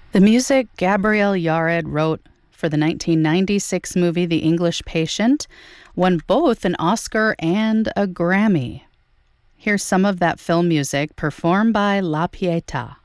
The music Gabrielle Yared wrote for the 1996 movie The English Patient won both an Oscar and a Grammy. Here's some of that film music performed by La Pieta.